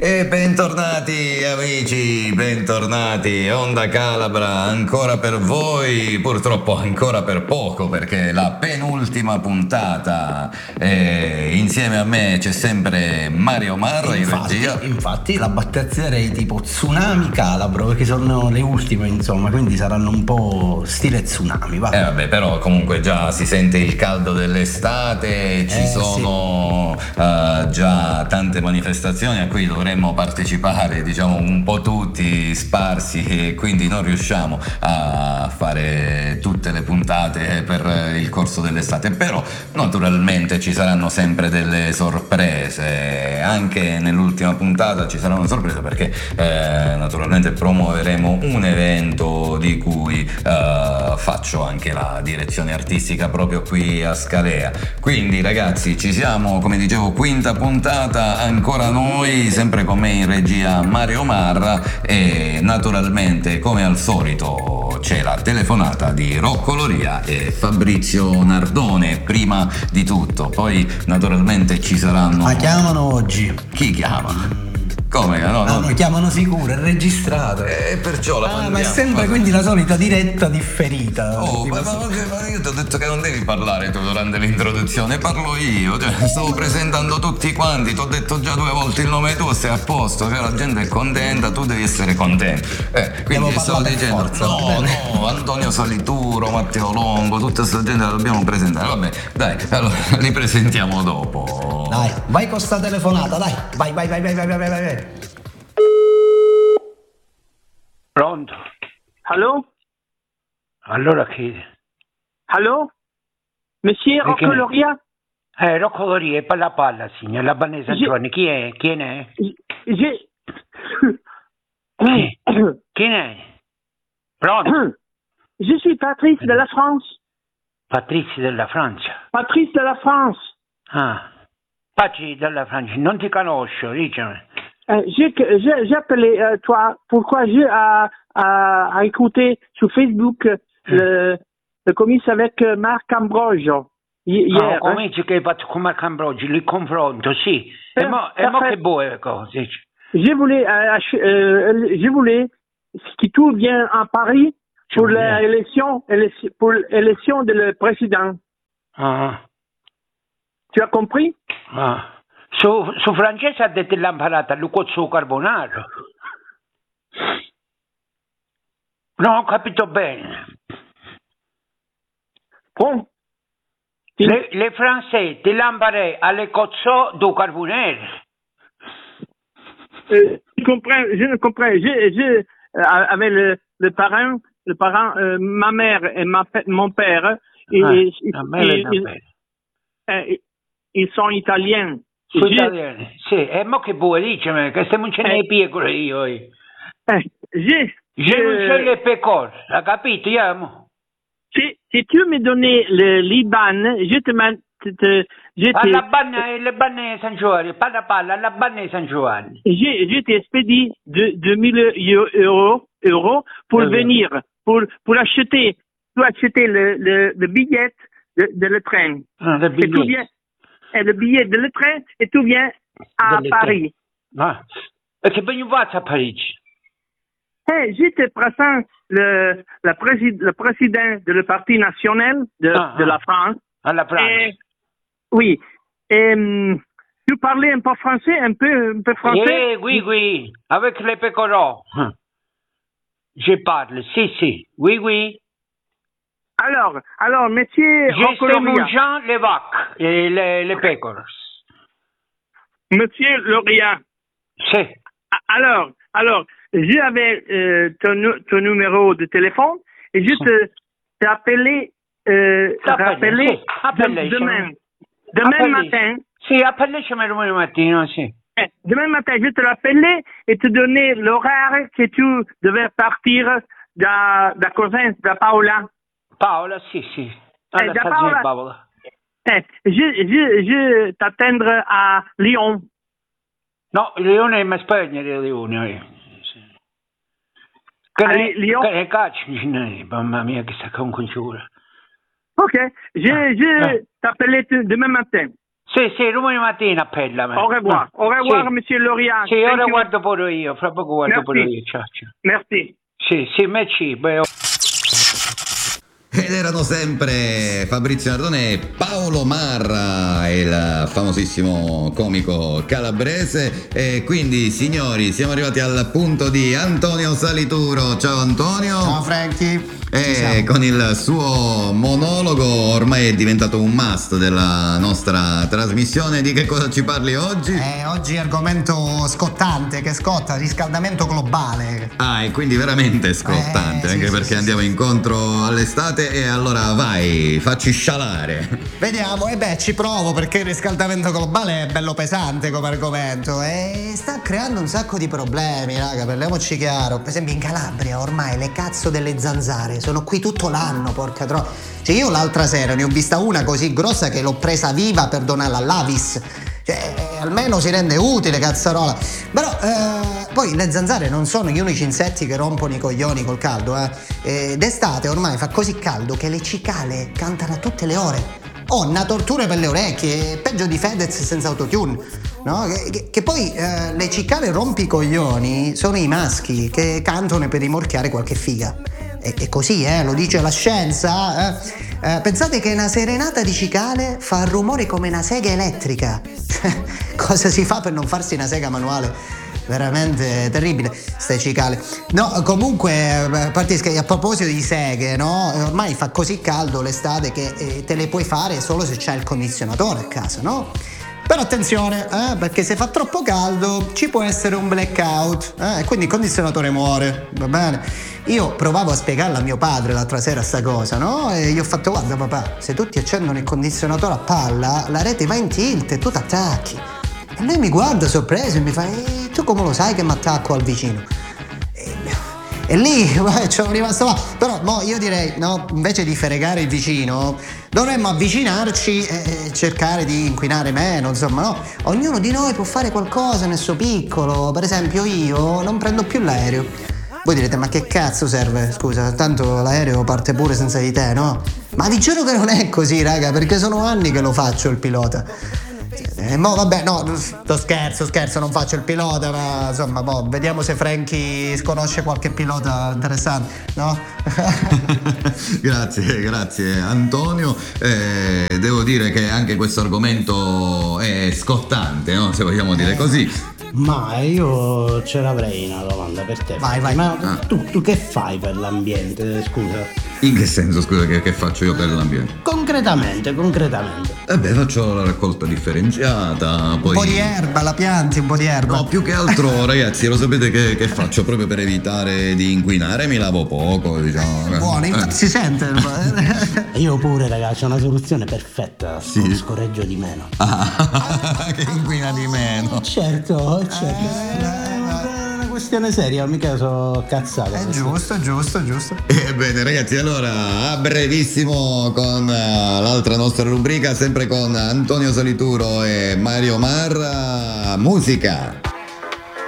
E bentornati amici, bentornati, Onda Calabra ancora per voi, purtroppo ancora per poco perché la penultima puntata insieme a me c'è sempre Mario Marra in regia. Infatti la battezzerei tipo Tsunami Calabro perché sono le ultime insomma, quindi saranno un po' stile tsunami. Vabbè, però comunque già si sente il caldo dell'estate, ci sono già tante manifestazioni a cui dovremmo partecipare, diciamo un po' tutti sparsi, e quindi non riusciamo a fare tutte le puntate per il corso dell'estate, però naturalmente ci saranno sempre delle sorprese. Anche nell'ultima puntata ci saranno sorprese perché naturalmente promuoveremo un evento di cui faccio anche la direzione artistica proprio qui a Scalea. Quindi ragazzi, ci siamo, come dicevo, quinta puntata, ancora noi, sempre con me in regia Mario Marra, e naturalmente come al solito c'è la telefonata di Rocco Loria e Fabrizio Nardone prima di tutto, poi naturalmente ci saranno... Ma chiamano oggi? Chi chiama? Come? No, chiamano sicuro, è registrato. Perciò la mandiamo. Ma è sempre quindi la solita diretta differita. Ma io ti ho detto che non devi parlare tu durante l'introduzione, parlo io, stavo presentando tutti quanti, ti ho detto già 2 volte il nome tuo, sei a posto, la gente è contenta, tu devi essere contento. Quindi stavo dicendo, forza, no, Antonio Salituro, Matteo Longo, tutta questa gente la dobbiamo presentare, vabbè, dai, allora li presentiamo dopo. Dai, vai con sta telefonata, dai, vai. Pronto? Allô? Allora chi? Allô? Monsieur Rocco Loria? Rocco Loria, palla, signor Labanese Antonio. Chi è? Chi è? Chi è? Pronto? Je suis Patrice de la France. Patrice della Francia. Patrice de la France. Ah, Patrice della Francia, non ti conosco, dicemi. J'ai appelé toi. Pourquoi j'ai à écouter sur Facebook le commis avec Marc Ambrogio hier. Cominci che hai fatto con Marc Ambrogio, il confronto, sì. E mo che vuoi cose? Je voulais que tout vient à Paris pour l'élection de président. Ah. Tu as compris? Ah. Su francese ha detto l'imparata, il cozzo carbonaro. No, ho capito bene. Bon. Le francesi ti l'imparare alle cozzo du carbonaro. Je ne comprends. Avec le parent, ma mère et mon père, ils sont italiens. Sì, e mo che vuoi, dicemi, che stiamo in nei pecore io. Je non le pecore, hai capito? Si tu me donnais l'IBAN, je te alla banne San Giovanni, palla, alla banne San Giovanni. Je t'expédie 2000 euros pour venir, pour acheter le billet de le train. Le billet. Le billet de le train et tu viens à Paris. E che ben faccio a Parigi? Je te présente le président de le Parti national de la France. La France. Oui. Tu parlais un peu français, un peu français? Oui. Avec les pécorons. Je parle, si. Oui. Alors, monsieur Rocco Loria. Je mange les vaches et les pécores. Monsieur Loria. Si. Alors, j'avais ton numéro de téléphone et je t'ai appelé demain matin. Sì, appellascimi domani mattina, sì. Demain matin, je te l'appelais et te donner l'horaire que tu devais partir da Paola. Paola, sì. Da Paola. Je t'attendre à Lyon. No, Lione mi spegnere Lione. Lyon? Che caccio, mamma mia, che sta congiura. Ok, je t'appelais demain matin. Sì, domani mattina appellami. Au revoir. Au revoir, monsieur Lorian. Sì, ora guardo pure io, fra poco guardo pure io. Ciao. Merci. Sì, merci. Ed erano sempre Fabrizio Nardone e Paolo Marra, il famosissimo comico calabrese. E quindi, signori, siamo arrivati al punto di Antonio Salituro. Ciao Antonio. Ciao Franky. E con il suo monologo ormai è diventato un must della nostra trasmissione. Di che cosa ci parli oggi? Oggi argomento scottante, che scotta, riscaldamento globale. E quindi veramente scottante, anche perché andiamo incontro all'estate e allora vai, facci scialare. Vediamo, ci provo, perché il riscaldamento globale è bello pesante come argomento e sta creando un sacco di problemi, raga, parliamoci chiaro. Per esempio in Calabria ormai le cazzo delle zanzare sono qui tutto l'anno, porca troia. Cioè io l'altra sera ne ho vista una così grossa che l'ho presa viva per donarla all'Avis. Cioè, almeno si rende utile, cazzarola. Però poi le zanzare non sono gli unici insetti che rompono i coglioni col caldo, d'estate ormai fa così caldo che le cicale cantano a tutte le ore. Una tortura per le orecchie, peggio di Fedez senza autotune, no? Che poi le cicale rompicoglioni sono i maschi che cantano per rimorchiare qualche figa. È così, lo dice la scienza. Pensate che una serenata di cicale fa rumore come una sega elettrica. Cosa si fa per non farsi una sega manuale? Veramente terribile, ste cicale. No, comunque, a proposito di seghe, no? Ormai fa così caldo l'estate che te le puoi fare solo se c'hai il condizionatore a casa, no? Però attenzione, perché se fa troppo caldo ci può essere un blackout, e quindi il condizionatore muore, va bene? Io provavo a spiegarla a mio padre l'altra sera sta cosa, no? E gli ho fatto: guarda papà, se tutti accendono il condizionatore a palla, la rete va in tilt e tu t'attacchi. E lui mi guarda sorpreso e mi fa: tu come lo sai che mi attacco al vicino? E lì ci sono rimasto là. Però io direi, no, invece di fregare il vicino dovremmo avvicinarci e cercare di inquinare meno, insomma, no? Ognuno di noi può fare qualcosa nel suo piccolo. Per esempio io non prendo più l'aereo. Voi direte: ma che cazzo serve? Scusa, tanto l'aereo parte pure senza di te, no? Ma vi giuro che non è così, raga, perché sono anni che lo faccio il pilota. Vabbè, no, scherzo, non faccio il pilota, ma insomma, vediamo se Franky conosce qualche pilota interessante, no? Grazie Antonio. Devo dire che anche questo argomento è scottante, no? Se vogliamo dire così. Ma io ce l'avrei una domanda per te. Vai. Ma tu che fai per l'ambiente, scusa? In che senso, scusa, che faccio io per l'ambiente? Concretamente. Faccio la raccolta differenziata, poi... Un po' di erba, la pianti, un po' di erba. No, più che altro, ragazzi, lo sapete che faccio proprio per evitare di inquinare, mi lavo poco, diciamo. Buono, infatti si sente. Io pure, ragazzi, ho una soluzione perfetta. Sì. Scorreggio di meno. Che inquina di meno. Certo. È una questione seria, mica so cazzate. È giusto. Bene ragazzi, allora a brevissimo con l'altra nostra rubrica, sempre con Antonio Salituro e Mario Marra, musica.